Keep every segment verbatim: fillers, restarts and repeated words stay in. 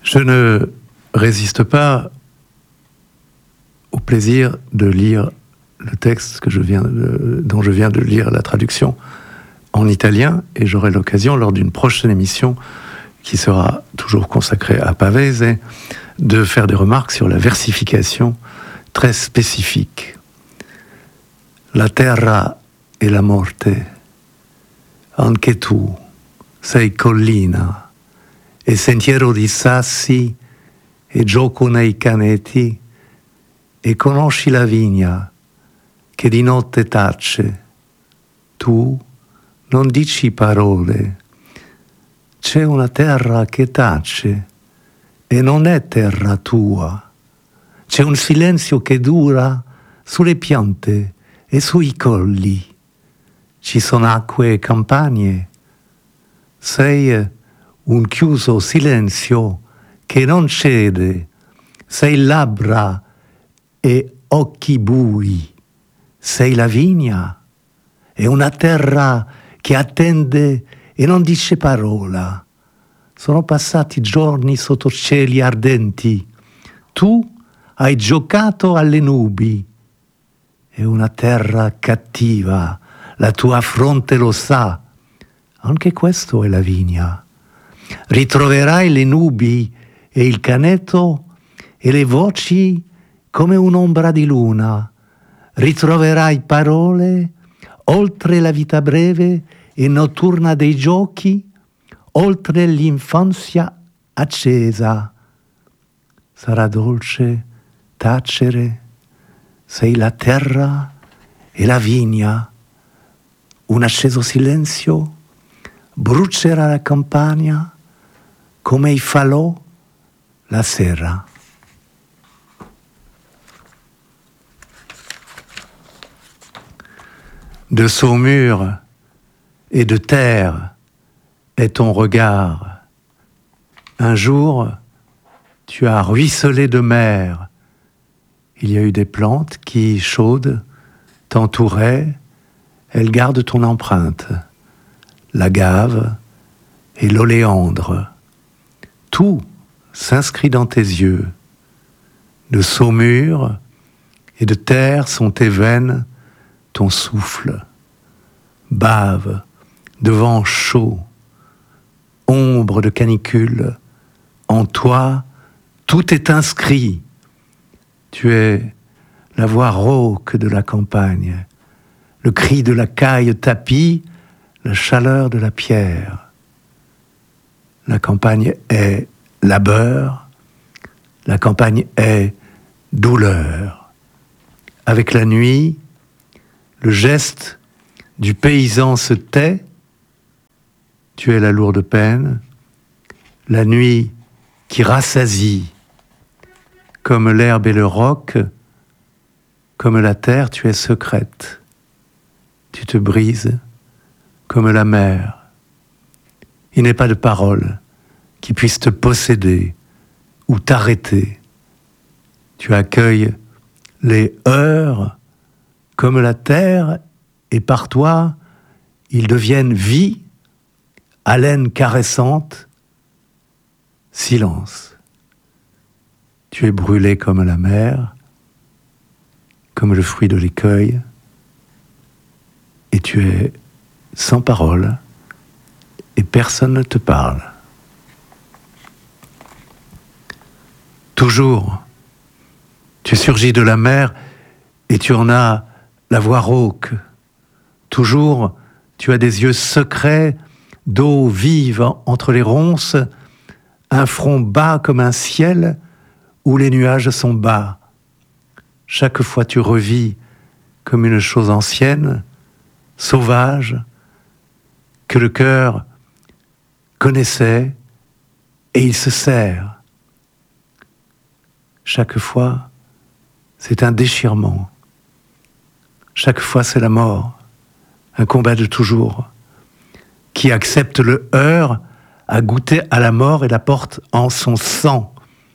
Je ne résiste pas au plaisir de lire le texte que je viens de, dont je viens de lire la traduction en italien, et j'aurai l'occasion lors d'une prochaine émission qui sera toujours consacrée à Pavese de faire des remarques sur la versification très spécifique. La terra e la morte, anche tu sei collina e sentiero di sassi e gioco nei caneti, e conosci la vigna che di notte tace. Tu non dici parole, c'è una terra che tace e non è terra tua. C'è un silenzio che dura sulle piante e sui colli. Ci sono acque e campagne. Sei un chiuso silenzio che non cede. Sei labbra e occhi bui. Sei la vigna e una terra che attende e non dice parola. Sono passati giorni sotto cieli ardenti. Tu hai giocato alle nubi. È una terra cattiva, la tua fronte lo sa. Anche questo è la vigna. Ritroverai le nubi e il caneto e le voci come un'ombra di luna. Ritroverai parole oltre la vita breve e notturna dei giochi, oltre l'infanzia accesa. Sarà dolce tacere, sei la terra e la vigna. Un acceso silenzio brucerà la campagna come i falò la sera. De saumure et de terre est ton regard. Un jour, tu as ruisselé de mer. Il y a eu des plantes qui, chaudes, t'entouraient. Elles gardent ton empreinte. L'agave et l'oléandre. Tout s'inscrit dans tes yeux. De saumure et de terre sont tes veines, ton souffle. Bave de vent chaud, ombre de canicule, en toi tout est inscrit. Tu es la voix rauque de la campagne, le cri de la caille tapie, la chaleur de la pierre. La campagne est labeur, la campagne est douleur. Avec la nuit, le geste du paysan se tait, tu es la lourde peine, la nuit qui rassasie, comme l'herbe et le roc, comme la terre, tu es secrète, tu te brises comme la mer. Il n'est pas de parole qui puisse te posséder ou t'arrêter. Tu accueilles les heurts comme la terre, et par toi, ils deviennent vie, haleine caressante, silence. Tu es brûlé comme la mer, comme le fruit de l'écueil, et tu es sans parole, et personne ne te parle. Toujours, tu surgis de la mer, et tu en as la voix rauque. Toujours, tu as des yeux secrets, d'eau vive entre les ronces, un front bas comme un ciel où les nuages sont bas. Chaque fois tu revis comme une chose ancienne, sauvage, que le cœur connaissait et il se serre. Chaque fois, c'est un déchirement. Chaque fois, c'est la mort, un combat de toujours. Qui accepte le heurt a goûté à la mort et la porte en son sang.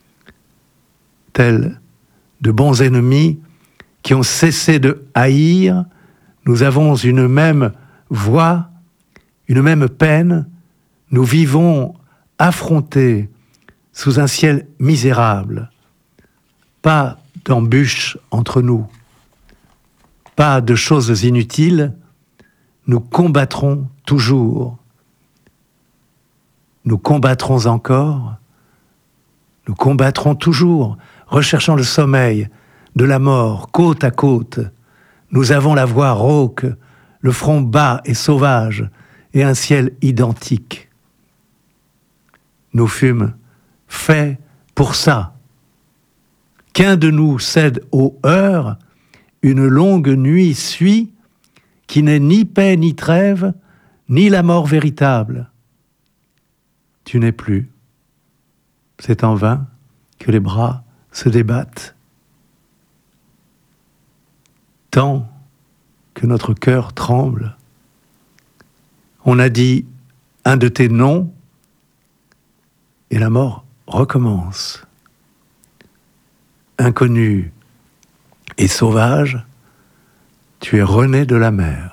Tels de bons ennemis qui ont cessé de haïr, nous avons une même voix, une même peine, nous vivons affrontés sous un ciel misérable, pas d'embûches entre nous, pas de choses inutiles, nous combattrons toujours. Nous combattrons encore, nous combattrons toujours, recherchant le sommeil de la mort côte à côte. Nous avons la voix rauque, le front bas et sauvage, et un ciel identique. Nous fûmes faits pour ça. Qu'un de nous cède aux heures, une longue nuit suit, qui n'est ni paix ni trêve, ni la mort véritable. Tu n'es plus. C'est en vain que les bras se débattent. Tant que notre cœur tremble. On a dit un de tes noms et la mort recommence. Inconnu et sauvage, tu es rené de la mer.